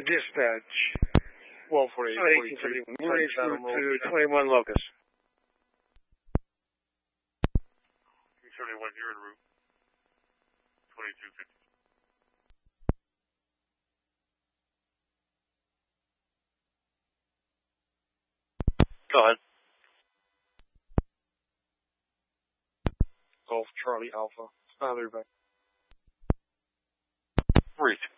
dispatch. 1871. Units route to 21 Locust. 271, you're en route. 2250. Go ahead. Golf Charlie Alpha. Everybody. Reach.